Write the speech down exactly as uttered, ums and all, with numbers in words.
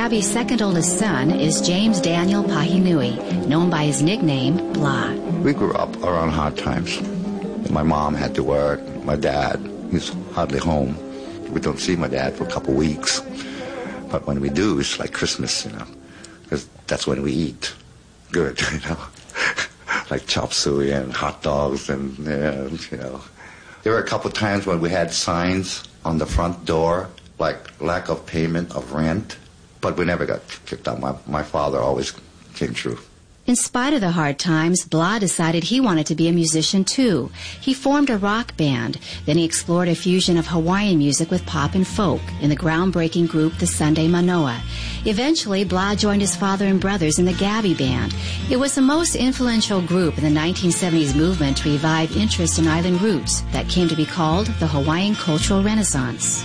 Gabby's second oldest son is James Daniel Pahinui, known by his nickname, Blah. We grew up around hard times. My mom had to work. My dad, he's hardly home. We don't see my dad for a couple of weeks. But when we do, it's like Christmas, you know, because that's when we eat good, you know, like chop suey and hot dogs and, uh, you know. There were a couple of times when we had signs on the front door, like lack of payment of rent, but we never got kicked out. My, my father always came through. In spite of the hard times, Blah decided he wanted to be a musician too. He formed a rock band. Then he explored a fusion of Hawaiian music with pop and folk in the groundbreaking group the Sunday Manoa. Eventually, Blah joined his father and brothers in the Gabby Band. It was the most influential group in the nineteen seventies movement to revive interest in island roots that came to be called the Hawaiian Cultural Renaissance.